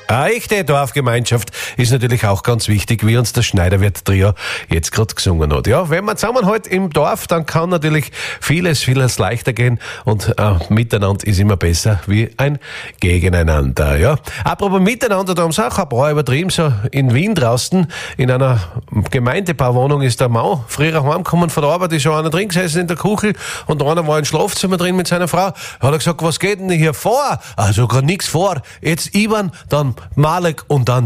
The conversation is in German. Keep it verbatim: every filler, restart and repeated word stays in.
Eine echte Dorfgemeinschaft ist natürlich auch ganz wichtig, wie uns das Schneiderwirt-Trio jetzt gerade gesungen hat. Ja, wenn man zusammenhält im Dorf, dann kann natürlich vieles, vieles leichter gehen und äh, miteinander ist immer besser wie ein Gegeneinander. Ja. Apropos miteinander, da haben sie auch ein paar übertrieben, so in Wien draußen, in einer Gemeindebauwohnung ist der Mann früher heimgekommen von der Arbeit, ist schon einer drin gesessen in der Küche und einer war im Schlafzimmer drin mit seiner Frau. Hat er gesagt, was geht denn hier vor? Also gar nichts vor. Jetzt Ivan, dann Malek und dann